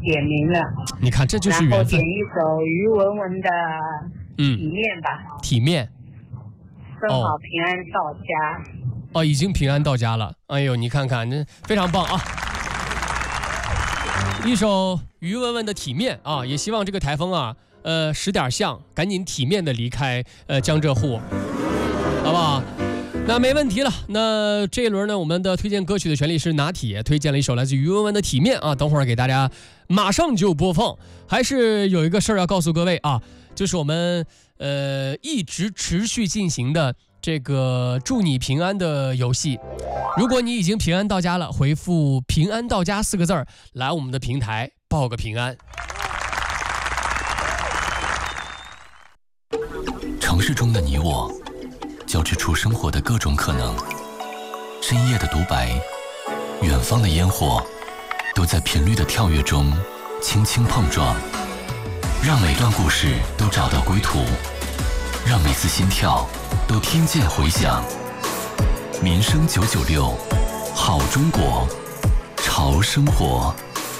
点名了。 你看，这就是缘分。 然后点一首于文文的《体面》吧。 体面。 正好平安到家。 哦，已经平安到家了。哎呦，你看看，这非常棒啊！一首于文文的《体面》啊，也希望这个台风啊，识点相，赶紧体面的离开江浙沪，好不好？那没问题了。那这一轮呢，我们的推荐歌曲的权利是拿铁推荐了一首来自于文文的《体面》啊，等会儿给大家马上就播放。还是有一个事儿要告诉各位啊，就是我们一直持续进行的这个祝你平安的游戏。如果你已经平安到家了，回复平安到家4个字来我们的平台报个平安。 城市中的你我交织出生活的各种可能，深夜的独白，远方的烟火，都在频率的跳跃中轻轻碰撞，让每段故事都找到归途，让每次心跳都听见回响。民生996，好中国，潮生活。